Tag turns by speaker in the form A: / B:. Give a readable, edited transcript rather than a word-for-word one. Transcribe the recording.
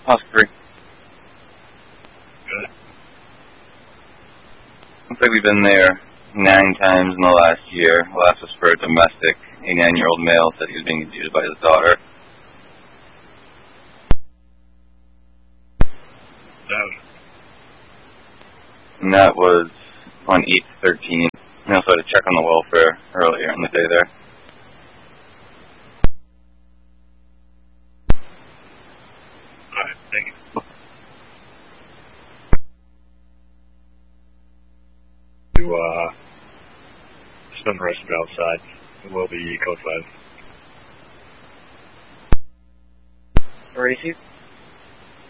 A: Oscar 3.
B: Good.
A: Looks like we've been there 9 times in the last year. Last was for a domestic 89-year-old male said he was being abused by his daughter. And that was on 8/13. We also had to check on the welfare earlier in the day there.
B: Alright, thank you. To spend the rest of it outside. It will be code 5.
C: Receive.